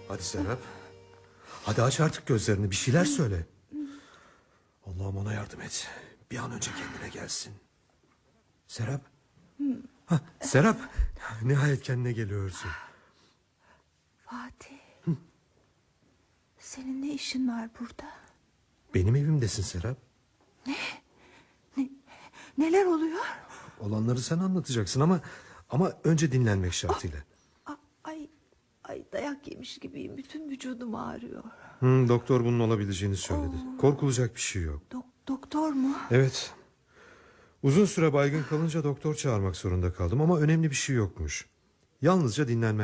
Hadi Serap. Hadi aç artık gözlerini, bir şeyler söyle. Allah'ım ona yardım et. Bir an önce kendine gelsin. Serap. Serap. Nihayet kendine geliyorsun. Fatih. Senin ne işin var burada? Benim evimdesin Serap. Neler oluyor? Olanları sen anlatacaksın ama önce dinlenmek şartıyla. Ay dayak yemiş gibiyim. Bütün vücudum ağrıyor. Doktor bunun olabileceğini söyledi. Korkulacak bir şey yok. Doktor mu? Evet. Uzun süre baygın kalınca doktor çağırmak zorunda kaldım ama önemli bir şey yokmuş. Yalnızca dinlenmen